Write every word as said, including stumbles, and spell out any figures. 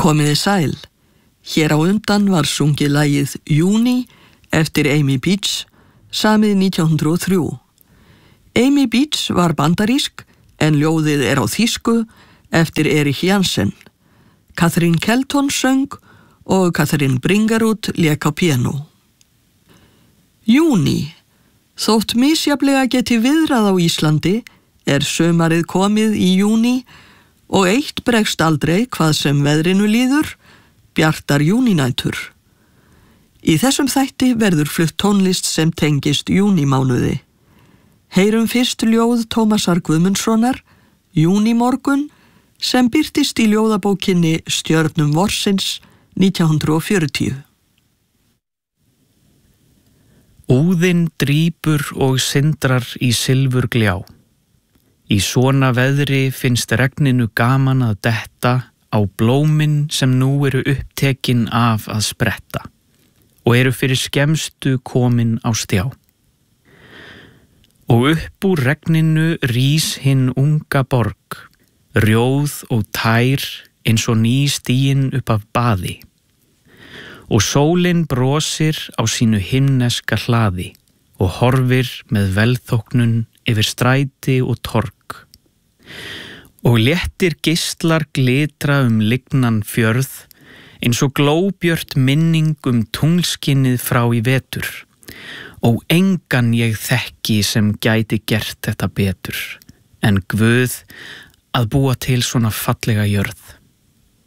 Komiði sæl. Hér á undan var sungið lagið Júní eftir Amy Beach, samið nítján hundruð og þrjú. Amy Beach var bandarísk en ljóðið er á þýsku eftir Erich Jansen. Kathryn Kelton söng og Kathryn Bringarud lék á píanó. Júní. Þótt misjafnlega geti viðrað á Íslandi er sumarið komið í júní og eitt bregst aldrei hvað sem veðrinu líður, bjartar júnínætur. Í þessum þætti verður flutt tónlist sem tengist júnímánuði. Heyrum fyrst ljóð Tómasar Guðmundssonar, Júnímorgun, sem birtist í ljóðabókinni Stjörnum vorsins nítján hundruð og fjörutíu. Úðinn drýpur og syndrar í silfurgljá. Í svona veðri finnst regninu gaman að detta á blómin sem nú eru upptekin af að spretta og eru fyrir skemmstu komin á stjá. Og upp úr regninu rís hinn unga borg, rjóð og tær eins og ný stigin upp af baði. Og sólin brosir á sínu himneska hlaði og horfir með velþóknun yfir stræti og torg. Og léttir geislar glitra um lygnan fjörð eins og glóbjört minning um tunglskinnið frá í vetur. Og engan ég þekki sem gæti gert þetta betur en Guð að búa til svona fallega jörð.